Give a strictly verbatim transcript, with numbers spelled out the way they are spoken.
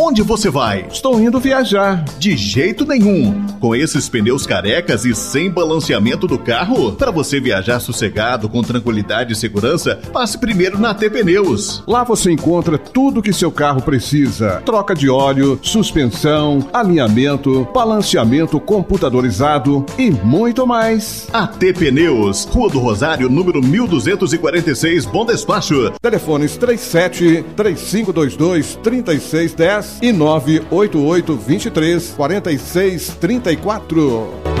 Onde você vai? Estou indo viajar. De jeito nenhum. Com esses pneus carecas e sem balanceamento do carro, para você viajar sossegado, com tranquilidade e segurança, passe primeiro na A T Pneus. Lá você encontra tudo que seu carro precisa. Troca de óleo, suspensão, alinhamento, balanceamento computadorizado e muito mais. A T Pneus, Rua do Rosário, número mil duzentos e quarenta e seis, Bom Despacho. Telefones trinta e sete, trinta e cinco vinte e dois, trinta e seis dez e nove oito oito, vinte e três, quarenta e seis, trinta e quatro.